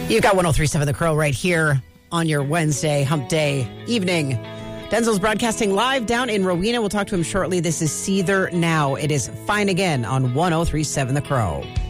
You've got 103.7 The Crow right here on your Wednesday hump day evening. Denzel's broadcasting live down in Rowena. We'll talk to him shortly. This is Seether Now. It is Fine Again on 103.7 The Crow.